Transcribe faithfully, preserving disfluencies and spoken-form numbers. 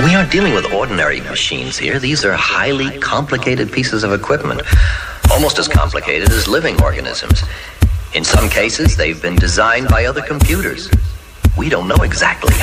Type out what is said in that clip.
We aren't dealing with ordinary machines here. These are highly complicated pieces of equipment, almost as complicated as living organisms. In some cases, they've been designed by other computers. We don't know exactly